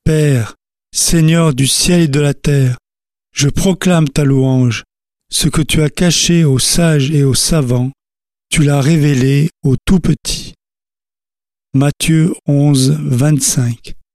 Père, Seigneur du ciel et de la terre, je proclame ta louange. Ce que tu as caché aux sages et aux savants, tu l'as révélé aux tout petits. Matthieu 11, 25.